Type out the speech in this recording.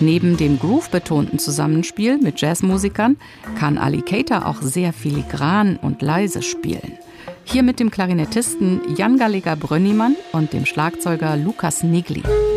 Neben dem groove-betonten Zusammenspiel mit Jazzmusikern kann Alligator auch sehr filigran und leise spielen. Hier mit dem Klarinettisten Jan Gallagher Brönnimann und dem Schlagzeuger Lukas Nigli.